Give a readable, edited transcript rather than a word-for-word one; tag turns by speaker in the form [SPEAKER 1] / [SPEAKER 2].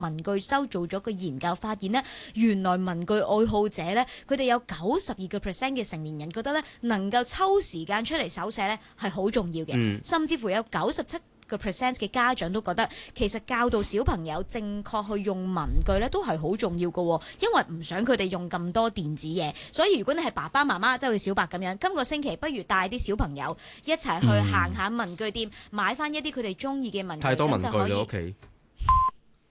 [SPEAKER 1] 文具收做咗個研究，發現呢，原來文具愛好者呢，佢哋有92% 嘅成年人覺得呢，能夠抽時間出嚟手寫呢係好重要嘅，甚至乎有97% 嘅家長都覺得其實教導小朋友正確去用文具咧都係好重要嘅，因為唔想佢哋用咁多電子嘢。所以如果你係爸爸媽媽，即係好似小白咁樣，今個星期不如帶啲小朋友一齊去行下文具店，買翻一啲佢哋中意嘅文具，
[SPEAKER 2] 太多文具
[SPEAKER 1] 就可以
[SPEAKER 2] 喺屋企。